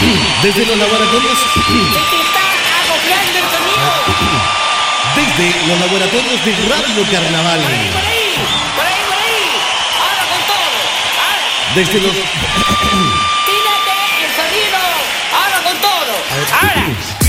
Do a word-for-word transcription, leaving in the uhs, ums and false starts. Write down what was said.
Desde los laboratorios. Se te está acoplando el sonido. Desde los laboratorios de Radio Carnaval. Por ahí, por ahí, por ahí, por ahí. Ahora con todo. Ahora. Desde los. Tírate el sonido. Ahora con todo. Ahora.